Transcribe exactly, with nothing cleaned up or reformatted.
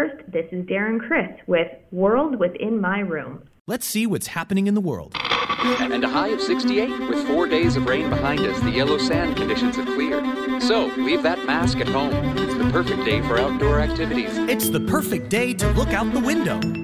first, this is Darren Criss with World Within My Room. Let's see what's happening in the world. And a high of sixty-eight. With four days of rain behind us, the yellow sand conditions have cleared. So, leave that mask at home. It's the perfect day for outdoor activities. It's the perfect day to look out the window.